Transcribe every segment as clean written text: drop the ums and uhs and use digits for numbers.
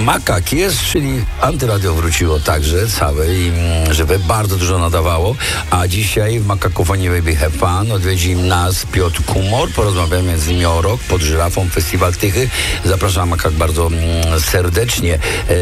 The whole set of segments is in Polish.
Makak jest, czyli Antyradio wróciło także całe i żywe, bardzo dużo nadawało, a dzisiaj w Makakofonii Baby Have Fun odwiedzi nas Piotr Kumor, porozmawiamy z nim o rok pod Żyrafą, Festiwal Tychy. Zapraszam Makak bardzo serdecznie.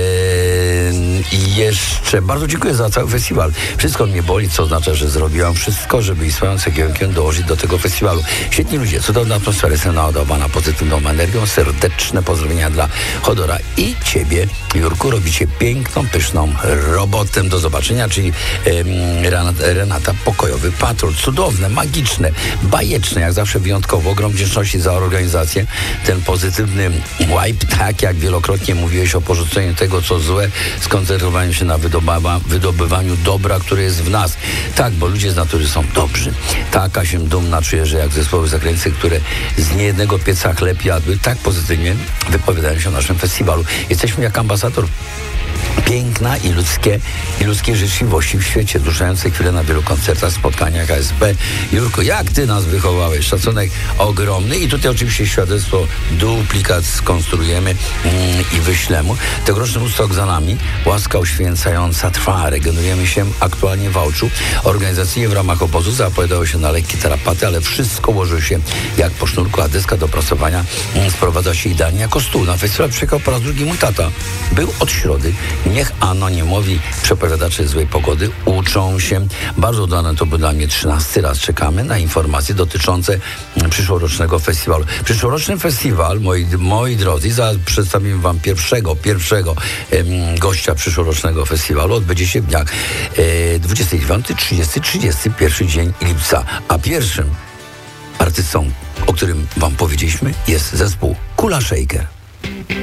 I jeszcze bardzo dziękuję za cały festiwal. Wszystko mnie boli, co oznacza, że zrobiłam wszystko, żeby swoją cegiełkę dołożyć do tego festiwalu. Świetni ludzie, cudowna atmosfera, jestem naładowana pozytywną energią. Serdeczne pozdrowienia dla Chodora i ciebie, Jurku. Robicie piękną, pyszną robotę. Do zobaczenia, czyli Renata, Pokojowy Patrol. Cudowne, magiczne, bajeczne, jak zawsze wyjątkowo. Ogrom wdzięczności za organizację. Ten pozytywny wipe, tak jak wielokrotnie mówiłeś o porzuceniu tego, co złe, skoncentrowaniu się na wydobywaniu dobra, które jest w nas. Tak, bo ludzie z natury są dobrzy. Taka się dumna czuję, że jak zespoły zagraniczne, które z niejednego pieca chleb jadły, tak pozytywnie wypowiadają się o naszym festiwalu. Jesteśmy jak ambasador piękna i ludzkie życzliwości w świecie, wzruszające chwile na wielu koncertach, spotkaniach ASP. Jurko, jak ty nas wychowałeś? Szacunek ogromny i tutaj oczywiście świadectwo, duplikat skonstruujemy i wyślemy. Tegoroczny Woodstock za nami, łaska uświęcająca trwa, regenerujemy się aktualnie w Wałczu. Organizacyjnie w ramach obozu zapowiadało się na lekkie tarapaty, ale wszystko łoży się jak po sznurku, a deska do prasowania sprowadza się idealnie jako stół. Na festiwal przyjechał po raz drugi mój tata. Był od środy. Niech anonimowi przepowiadacze złej pogody uczą się. Bardzo udane to był dla mnie 13 raz. Czekamy na informacje dotyczące przyszłorocznego festiwalu. Przyszłoroczny festiwal, moi drodzy, zaraz przedstawimy wam pierwszego gościa przyszłorocznego festiwalu. Odbędzie się w dniach 29, 30, 31 dzień lipca. A pierwszym artystą, o którym wam powiedzieliśmy, jest zespół Kula Shaker.